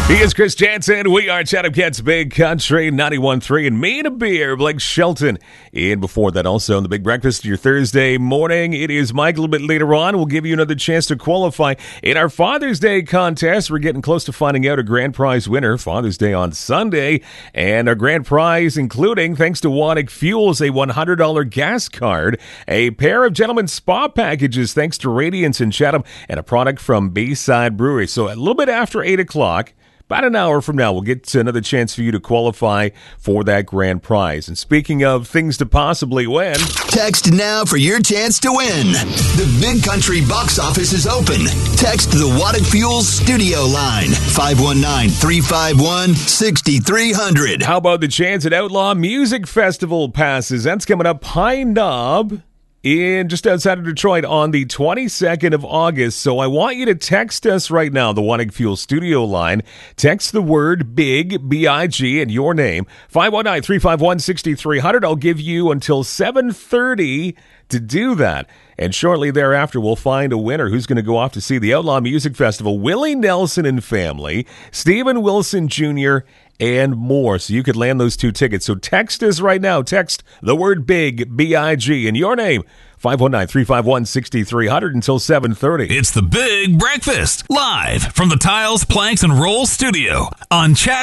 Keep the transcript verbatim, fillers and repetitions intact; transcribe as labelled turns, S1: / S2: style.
S1: He is Chris Jansen. We are Chatham Cats Big Country ninety-one point three and Me and a Beer, Blake Shelton. And before that, also on the Big Breakfast, your Thursday morning, it is Mike. A little bit later on, we'll give you another chance to qualify in our Father's Day contest. We're getting close to finding out a grand prize winner. Father's Day on Sunday. And our grand prize, including, thanks to Wanick Fuels, a one hundred dollars gas card, a pair of Gentleman's Spa packages, thanks to Radiance in Chatham, and a product from Bayside Brewery. So a little bit after eight o'clock, about an hour from now, we'll get another chance for you to qualify for that grand prize. And speaking of things to possibly win,
S2: text now for your chance to win. The Big Country box office is open. Text the Wanick Fuels studio line, five one nine, three five one, six three zero zero.
S1: How about the chance at Outlaw Music Festival passes? That's coming up Pine Knob in just outside of Detroit on the twenty-second of August. So I want you to text us right now, the Wanick Fuel studio line. Text the word BIG, B I G, and your name, five one nine, three five one, six three zero zero. I'll give you until seven thirty to do that. And shortly thereafter, we'll find a winner who's going to go off to see the Outlaw Music Festival. Willie Nelson and family, Stephen Wilson Junior, and more. So you could land those two tickets. So text us right now. Text the word BIG, B I G, and your name, five one nine, three five one, six three zero zero until seven thirty.
S3: It's the Big Breakfast, live from the Tiles, Planks, and Rolls studio on Chat.